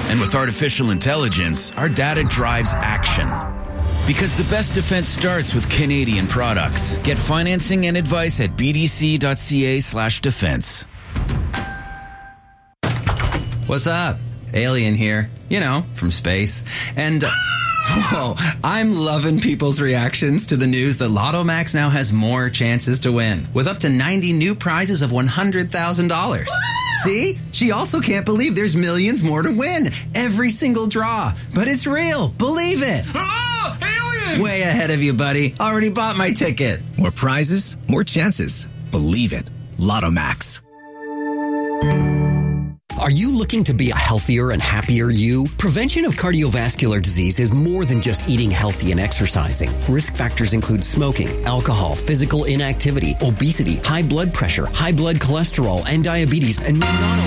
And with artificial intelligence, our data drives action. Because the best defense starts with Canadian products. Get financing and advice at bdc.ca/defense. What's up? Alien here. You know, from space. And... whoa, I'm loving people's reactions to the news that Lotto Max now has more chances to win, with up to 90 new prizes of $100,000. See? She also can't believe there's millions more to win. Every single draw. But it's real. Believe it. Oh, alien! Way ahead of you, buddy. Already bought my ticket. More prizes, more chances. Believe it. Lotto Max. Are you looking to be a healthier and happier you? Prevention of cardiovascular disease is more than just eating healthy and exercising. Risk factors include smoking, alcohol, physical inactivity, obesity, high blood pressure, high blood cholesterol, and diabetes, and may not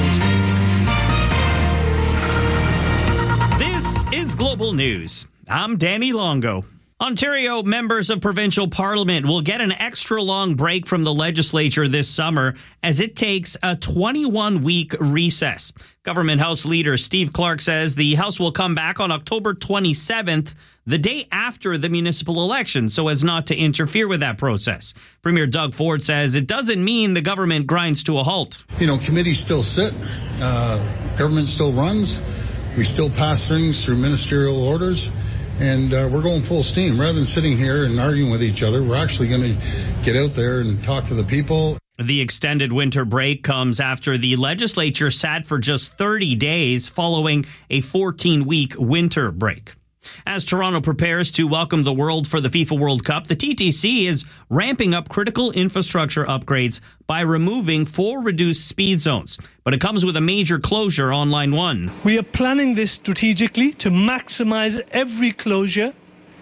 always... This is Global News. I'm Danny Longo. Ontario members of provincial parliament will get an extra long break from the legislature this summer as it takes a 21-week recess. Government House Leader Steve Clark says the House will come back on October 27th, the day after the municipal election, so as not to interfere with that process. Premier Doug Ford says it doesn't mean the government grinds to a halt. You know, committees still sit, government still runs, we still pass things through ministerial orders. And we're going full steam. Rather than sitting here and arguing with each other, we're actually going to get out there and talk to the people. The extended winter break comes after the legislature sat for just 30 days following a 14-week winter break. As Toronto prepares to welcome the world for the FIFA World Cup, the TTC is ramping up critical infrastructure upgrades by removing 4 reduced speed zones. But it comes with a major closure on Line 1. We are planning this strategically to maximize every closure,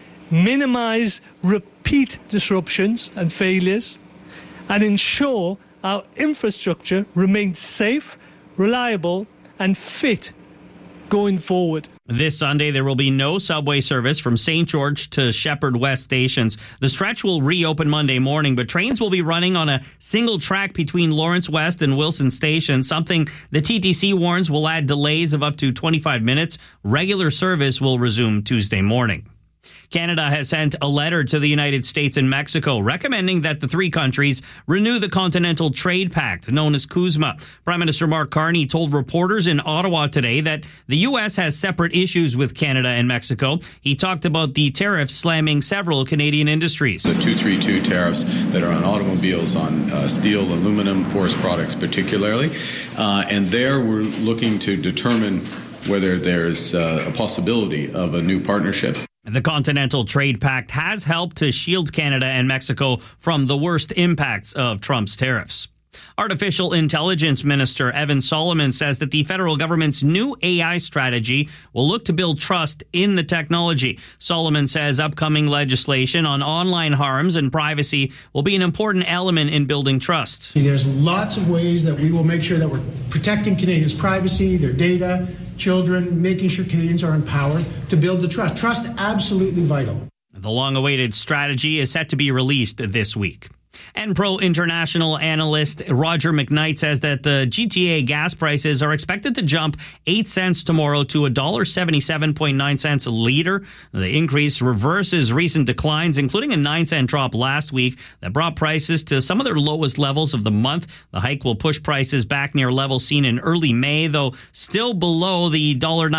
minimize repeat disruptions and failures, and ensure our infrastructure remains safe, reliable, and fit going forward. This Sunday, there will be no subway service from St. George to Shepherd West stations. The stretch will reopen Monday morning, but trains will be running on a single track between Lawrence West and Wilson Station, something the TTC warns will add delays of up to 25 minutes. Regular service will resume Tuesday morning. Canada has sent a letter to the United States and Mexico recommending that the three countries renew the Continental Trade Pact, known as CUSMA. Prime Minister Mark Carney told reporters in Ottawa today that the U.S. has separate issues with Canada and Mexico. He talked about the tariffs slamming several Canadian industries. The 232 tariffs that are on automobiles, on steel, aluminum, forest products particularly. And there we're looking to determine whether there's a possibility of a new partnership. The Continental Trade Pact has helped to shield Canada and Mexico from the worst impacts of Trump's tariffs. Artificial Intelligence Minister Evan Solomon says that the federal government's new AI strategy will look to build trust in the technology. Solomon says upcoming legislation on online harms and privacy will be an important element in building trust. There's lots of ways that we will make sure that we're protecting Canadians' privacy, their data, children, making sure Canadians are empowered to build the trust. Trust, absolutely vital. The long-awaited strategy is set to be released this week. Enpro International analyst Roger McKnight says that the GTA gas prices are expected to jump 8 cents tomorrow to $1.77.9 a liter. The increase reverses recent declines, including a 9-cent drop last week that brought prices to some of their lowest levels of the month. The hike will push prices back near levels seen in early May, though still below the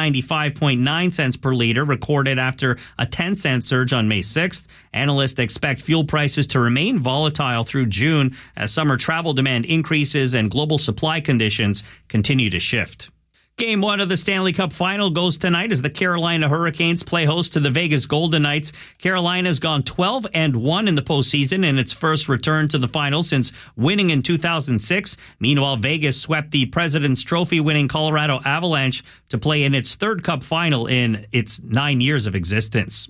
$1.95.9 per liter recorded after a 10-cent surge on May 6th. Analysts expect fuel prices to remain volatile through June as summer travel demand increases and global supply conditions continue to shift. Game 1 of the Stanley Cup Final goes tonight as the Carolina Hurricanes play host to the Vegas Golden Knights. Carolina's gone 12-1 in the postseason in its first return to the final since winning in 2006. Meanwhile, Vegas swept the President's Trophy-winning Colorado Avalanche to play in its third Cup Final in its 9 years of existence.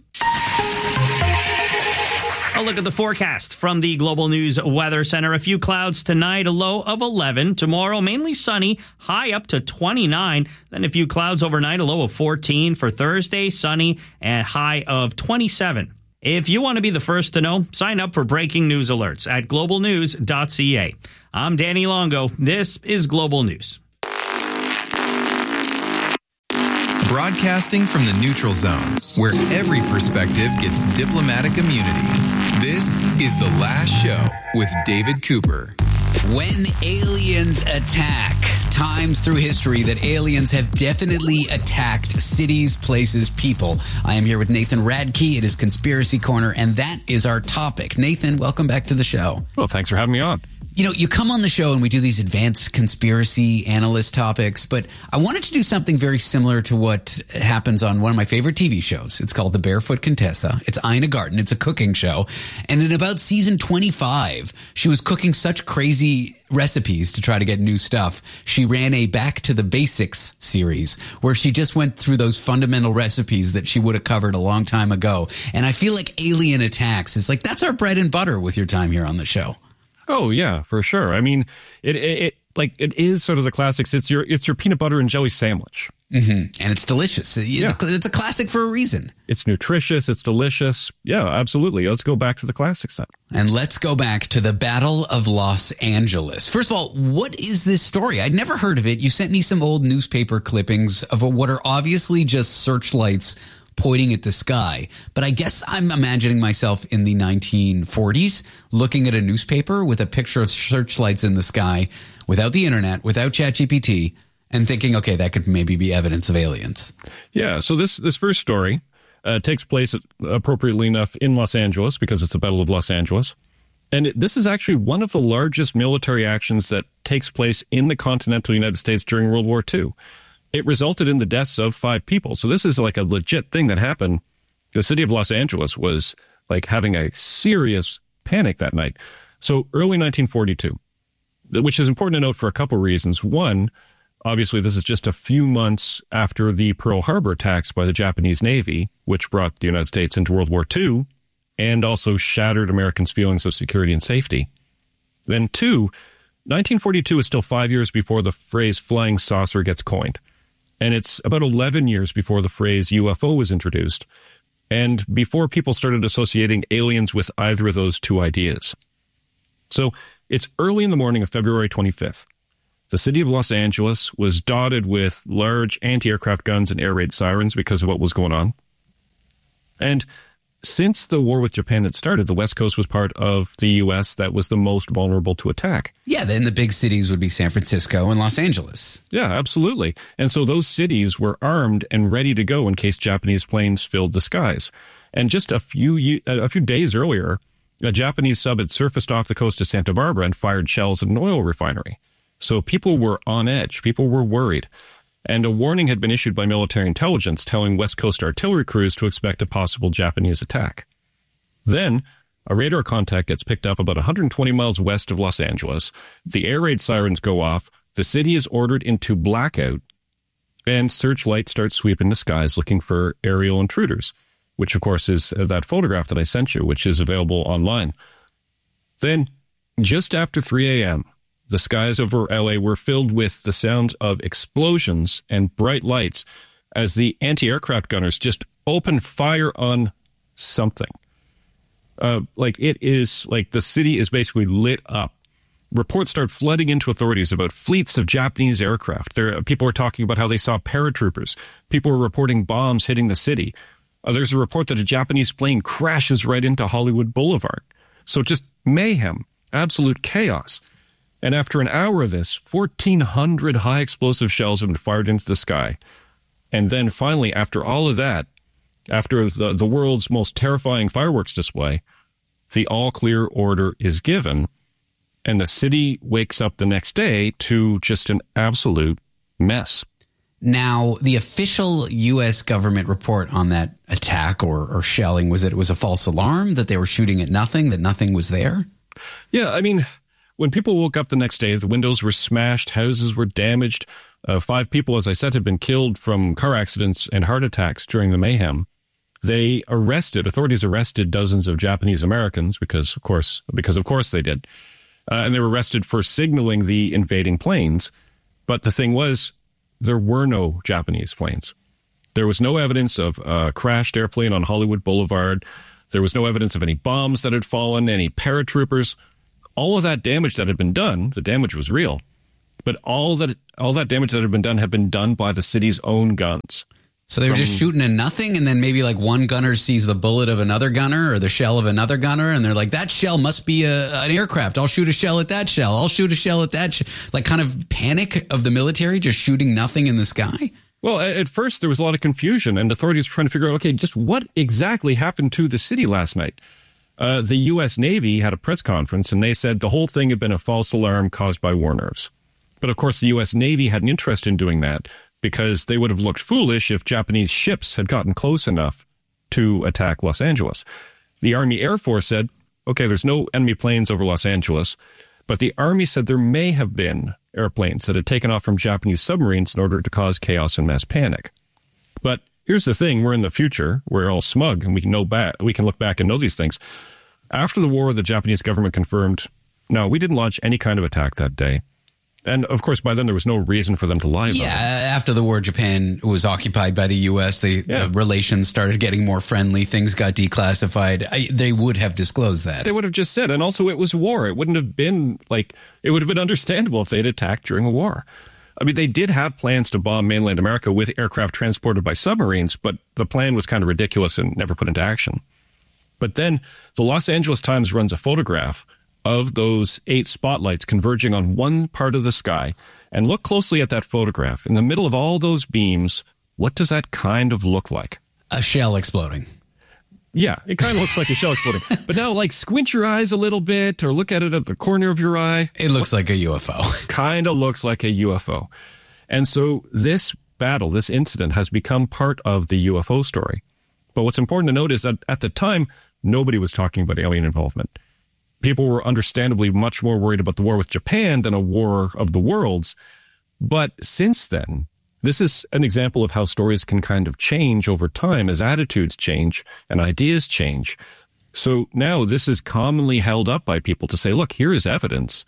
A look at the forecast from the Global News Weather Center. A few clouds tonight, a low of 11. Tomorrow, mainly sunny, high up to 29. Then a few clouds overnight, a low of 14. For Thursday, sunny and high of 27. If you want to be the first to know, sign up for breaking news alerts at globalnews.ca. I'm Danny Longo. This is Global News. Broadcasting from the neutral zone, where every perspective gets diplomatic immunity. This is The Last Show with David Cooper. When aliens attack, times through history that aliens have definitely attacked cities, places, people. I am here with Nathan Radke. It is Conspiracy Corner, and that is our topic. Nathan, welcome back to the show. Well, thanks for having me on. You know, you come on the show and we do these advanced conspiracy analyst topics, but I wanted to do something very similar to what happens on one of my favorite TV shows. It's called The Barefoot Contessa. It's Ina Garten. It's a cooking show. And in about season 25, she was cooking such crazy recipes to try to get new stuff. She ran a Back to the Basics series where she just went through those fundamental recipes that she would have covered a long time ago. And I feel like alien attacks is like, that's our bread and butter with your time here on the show. Oh yeah, for sure. I mean, it is sort of the classics. It's your peanut butter and jelly sandwich, and it's delicious. Yeah. It's a classic for a reason. It's nutritious. It's delicious. Yeah, absolutely. Let's go back to the classics then. And let's go back to the Battle of Los Angeles. First of all, what is this story? I'd never heard of it. You sent me some old newspaper clippings of what are obviously just searchlights pointing at the sky. But I guess I'm imagining myself in the 1940s looking at a newspaper with a picture of searchlights in the sky without the internet, without ChatGPT, and thinking, okay, that could maybe be evidence of aliens. Yeah, so this first story takes place, appropriately enough, in Los Angeles because it's the Battle of Los Angeles. And this is actually one of the largest military actions that takes place in the continental United States during World War II. It resulted in the deaths of 5 people. So this is like a legit thing that happened. The city of Los Angeles was like having a serious panic that night. So early 1942, which is important to note for a couple of reasons. One, obviously, this is just a few months after the Pearl Harbor attacks by the Japanese Navy, which brought the United States into World War II and also shattered Americans' feelings of security and safety. Then two, 1942 is still 5 years before the phrase flying saucer gets coined. And it's about 11 years before the phrase UFO was introduced, and before people started associating aliens with either of those two ideas. So it's early in the morning of February 25th. The city of Los Angeles was dotted with large anti-aircraft guns and air raid sirens because of what was going on. And since the war with Japan had started, the West Coast was part of the U.S. that was the most vulnerable to attack. Yeah, then the big cities would be San Francisco and Los Angeles. Yeah, absolutely. And so those cities were armed and ready to go in case Japanese planes filled the skies. And just a few days earlier, a Japanese sub had surfaced off the coast of Santa Barbara and fired shells at an oil refinery. So people were on edge. People were worried. And a warning had been issued by military intelligence telling West Coast artillery crews to expect a possible Japanese attack. Then, a radar contact gets picked up about 120 miles west of Los Angeles. The air raid sirens go off. The city is ordered into blackout. And searchlights start sweeping the skies looking for aerial intruders, which, of course, is that photograph that I sent you, which is available online. Then, just after 3 a.m., the skies over LA were filled with the sound of explosions and bright lights as the anti-aircraft gunners just opened fire on something. It is like the city is basically lit up. Reports start flooding into authorities about fleets of Japanese aircraft. People were talking about how they saw paratroopers. People were reporting bombs hitting the city. There's a report that a Japanese plane crashes right into Hollywood Boulevard. So just mayhem, absolute chaos. And after an hour of this, 1,400 high explosive shells have been fired into the sky. And then finally, after all of that, after the world's most terrifying fireworks display, the all-clear order is given, and the city wakes up the next day to just an absolute mess. Now, the official U.S. government report on that attack or shelling was that it was a false alarm, that they were shooting at nothing, that nothing was there? Yeah, I mean, when people woke up the next day, the windows were smashed, houses were damaged. 5 people, as I said, had been killed from car accidents and heart attacks during the mayhem. Authorities arrested dozens of Japanese Americans because of course they did. And they were arrested for signaling the invading planes. But the thing was, there were no Japanese planes. There was no evidence of a crashed airplane on Hollywood Boulevard. There was no evidence of any bombs that had fallen, any paratroopers. All of that damage that had been done, the damage was real. But all that damage that had been done by the city's own guns. So they're just shooting at nothing, and then maybe like one gunner sees the bullet of another gunner or the shell of another gunner, and they're like, that shell must be an aircraft. I'll shoot a shell at that shell. I'll shoot a shell at that like kind of panic of the military, just shooting nothing in the sky. Well, at first there was a lot of confusion, and authorities were trying to figure out, okay, just what exactly happened to the city last night? The U.S. Navy had a press conference, and they said the whole thing had been a false alarm caused by war nerves. But of course, the U.S. Navy had an interest in doing that, because they would have looked foolish if Japanese ships had gotten close enough to attack Los Angeles. The Army Air Force said, okay, there's no enemy planes over Los Angeles, but the Army said there may have been airplanes that had taken off from Japanese submarines in order to cause chaos and mass panic. But here's the thing, we're in the future, we're all smug, and we can look back and know these things. After the war, the Japanese government confirmed, no, we didn't launch any kind of attack that day. And, of course, by then there was no reason for them to lie about it. Yeah, after the war, Japan was occupied by the U.S. The relations started getting more friendly. Things got declassified. They would have disclosed that. They would have just said. And also, it was war. It wouldn't have been it would have been understandable if they'd attacked during a war. I mean, they did have plans to bomb mainland America with aircraft transported by submarines, but the plan was kind of ridiculous and never put into action. But then the Los Angeles Times runs a photograph of those 8 spotlights converging on one part of the sky. And look closely at that photograph. In the middle of all those beams, what does that kind of look like? A shell exploding. Yeah, it kind of looks like a shell exploding. But now, squint your eyes a little bit or look at it at the corner of your eye. It looks like a UFO. Kind of looks like a UFO. And so this battle, this incident, has become part of the UFO story. But what's important to note is that at the time, nobody was talking about alien involvement. People were understandably much more worried about the war with Japan than a war of the worlds. But since then, this is an example of how stories can kind of change over time as attitudes change and ideas change. So now this is commonly held up by people to say, look, here is evidence.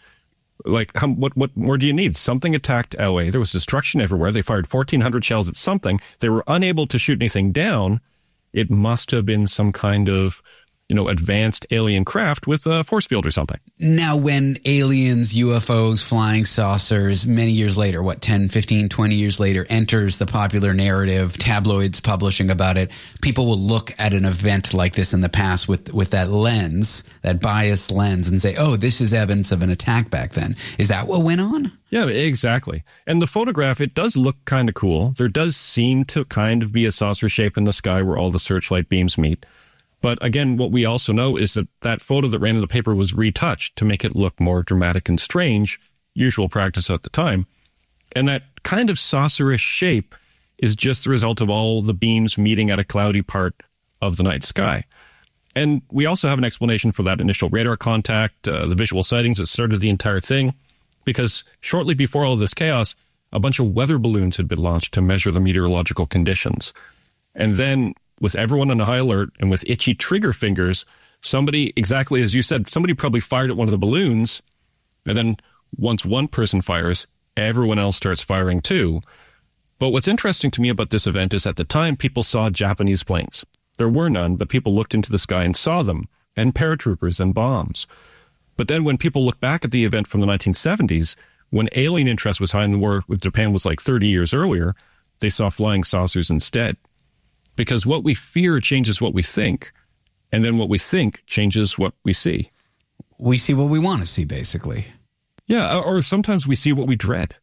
What more do you need? Something attacked LA. There was destruction everywhere. They fired 1,400 shells at something. They were unable to shoot anything down. It must have been some kind of advanced alien craft with a force field or something. Now, when aliens, UFOs, flying saucers, many years later, 10, 15, 20 years later, enters the popular narrative, tabloids publishing about it, people will look at an event like this in the past with that lens, that biased lens, and say, oh, this is evidence of an attack back then. Is that what went on? Yeah, exactly. And the photograph, it does look kind of cool. There does seem to kind of be a saucer shape in the sky where all the searchlight beams meet. But again, what we also know is that photo that ran in the paper was retouched to make it look more dramatic and strange, usual practice at the time. And that kind of saucerish shape is just the result of all the beams meeting at a cloudy part of the night sky. And we also have an explanation for that initial radar contact, the visual sightings that started the entire thing, because shortly before all of this chaos, a bunch of weather balloons had been launched to measure the meteorological conditions. And then, with everyone on high alert and with itchy trigger fingers, somebody, exactly as you said, somebody probably fired at one of the balloons, and then once one person fires, everyone else starts firing too. But what's interesting to me about this event is at the time, people saw Japanese planes. There were none, but people looked into the sky and saw them, and paratroopers and bombs. But then when people look back at the event from the 1970s, when alien interest was high in the war with Japan was 30 years earlier, they saw flying saucers instead. Because what we fear changes what we think, and then what we think changes what we see. We see what we want to see, basically. Yeah, or sometimes we see what we dread.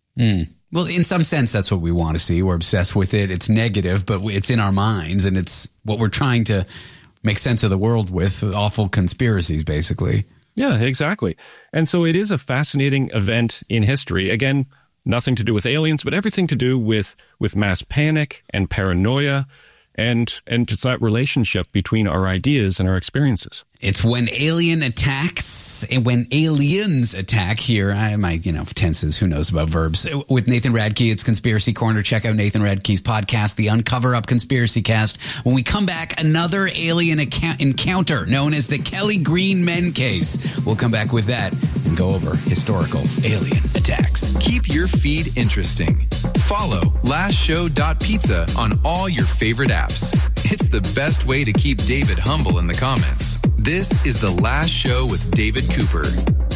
Well, in some sense, that's what we want to see. We're obsessed with it. It's negative, but it's in our minds, and it's what we're trying to make sense of the world with, awful conspiracies, basically. Yeah, exactly. And so it is a fascinating event in history. Again, nothing to do with aliens, but everything to do with mass panic and paranoia and it's that relationship between our ideas and our experiences. It's when alien attacks and when aliens attack here. My tenses, who knows about verbs. With Nathan Radke, it's Conspiracy Corner. Check out Nathan Radke's podcast, The Uncover Up Conspiracy Cast. When we come back, another alien encounter known as the Kelly Green Men case. We'll come back with that and go over historical alien attacks. Keep your feed interesting. Follow lastshow.pizza on all your favorite apps. It's the best way to keep David humble in the comments. This is The Last Show with David Cooper.